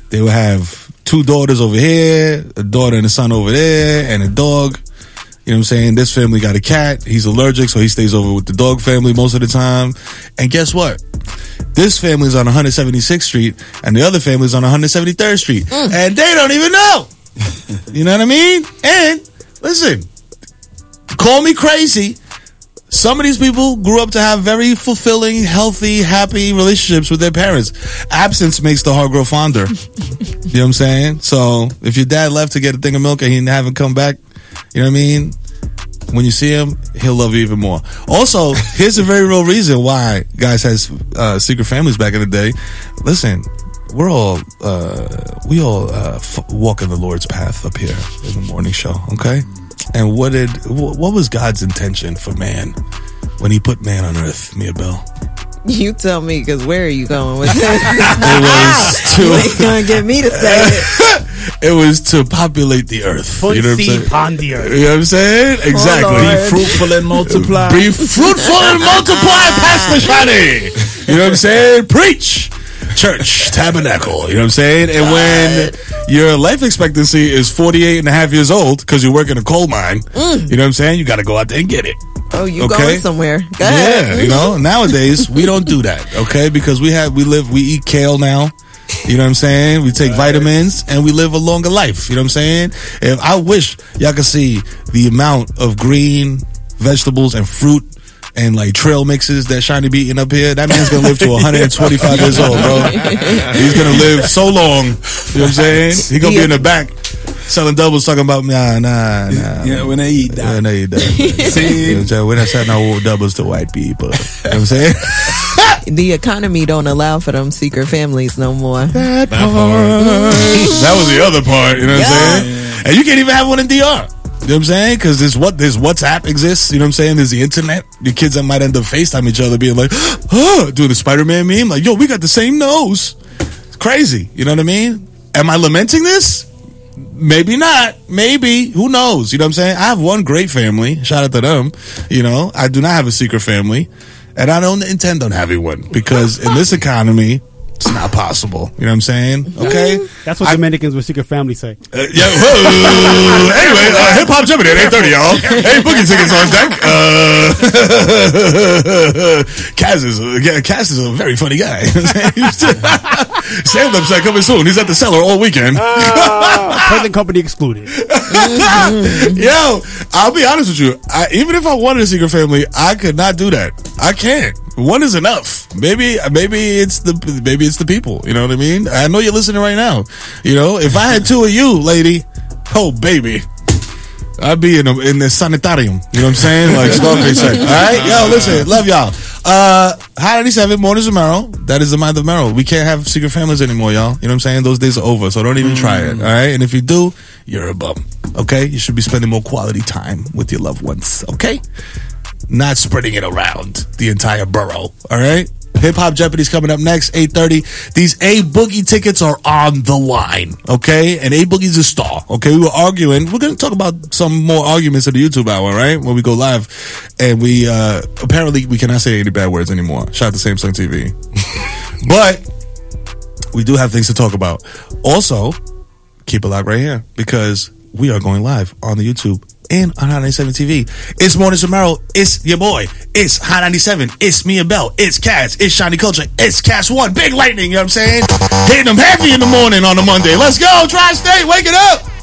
They would have 2 daughters over here, a daughter and a son over there, and a dog. You know what I'm saying? This family got a cat. He's allergic, so he stays over with the dog family most of the time. And guess what? This family's on 176th Street, and the other family's on 173rd Street. And they don't even know. You know what I mean? And, listen, call me crazy. Some of these people grew up to have very fulfilling, healthy, happy relationships with their parents. Absence makes the heart grow fonder. You know what I'm saying? So, if your dad left to get a thing of milk and he haven't come back, you know what I mean? When you see him, he'll love you even more. Also, here's a very real reason why guys has secret families back in the day. Listen, we all walk in the Lord's path up here in the morning show, okay? And what was God's intention for man when he put man on earth, Mia Bell? You tell me, because where are you going with this? It was to... You ain't going to get me to say it. It was to populate the earth. Put you know what I'm seed saying? upon the earth. You know what I'm saying? Exactly. Lord. Be fruitful and multiply. Be fruitful and multiply, Pastor Shani. You know what I'm saying? Preach. Church, tabernacle. You know what I'm saying? And when your life expectancy is 48 and a half years old because you work in a coal mine, you know what I'm saying? You got to go out there and get it. Oh, you going somewhere. Go ahead. Yeah, you know, nowadays we don't do that, okay? Because we eat kale now. You know what I'm saying? We take vitamins and we live a longer life. You know what I'm saying? If I wish y'all could see the amount of green vegetables and fruit and like trail mixes that Shiny be eating up here, that man's gonna live to 125 years old, bro. He's gonna live so long. You know what I'm saying? He gonna be in the back selling doubles, talking about nah. Yeah, when they eat that. When they eat that. See? You know what I'm saying? We're not selling no doubles to white people. You know what I'm saying? The economy don't allow for them secret families no more. That was the other part, you know what I'm saying? And you can't even have one in DR. You know what I'm saying? Because there's WhatsApp exists, you know what I'm saying? There's the internet. Your kids that might end up FaceTime each other being like, doing the Spider-Man meme. Like, yo, we got the same nose. It's crazy. You know what I mean? Am I lamenting this? Maybe not. Maybe. Who knows? You know what I'm saying? I have one great family. Shout out to them. You know, I do not have a secret family. And I don't intend on having one because in this economy, it's not possible. You know what I'm saying? Okay? That's what Dominicans with secret families say. Anyway, Hip Hop Jeopardy at 8:30, y'all. Hey, boogie tickets on deck. Kaz is a very funny guy. Stand-up set coming soon. He's at the Cellar all weekend. Present company excluded. Yo, I'll be honest with you. Even if I wanted a secret family, I could not do that. I can't. One is enough. Maybe it's the people. You know what I mean? I know you're listening right now. You know, if I had 2 of you, lady, oh baby, I'd be in the sanitarium. You know what I'm saying? Like Scarface said. All right, yo, listen, love y'all. Hot 97 Mornings of Merrill. That is the month of Merrill. We can't have secret families anymore, y'all. You know what I'm saying? Those days are over, so don't even try it. All right, and if you do, you're a bum. Okay, you should be spending more quality time with your loved ones. Okay. Not spreading it around the entire borough. All right? Hip Hop Jeopardy's coming up next, 8:30. These A Boogie tickets are on the line, okay? And A Boogie's a star, okay? We were arguing. We're going to talk about some more arguments in the YouTube hour, right? When we go live. And we, apparently, we cannot say any bad words anymore. Shout out to Samsung TV. But we do have things to talk about. Also, keep it locked right here because we are going live on the YouTube and on Hot 97 TV. It's Mornings with Merrill. It's your boy. It's Hot 97. It's Mia Bell. It's Kaz. It's Shiny Culture. It's Cash One. Big lightning, you know what I'm saying? Hitting them heavy in the morning on a Monday. Let's go, Tri-State. Wake it up.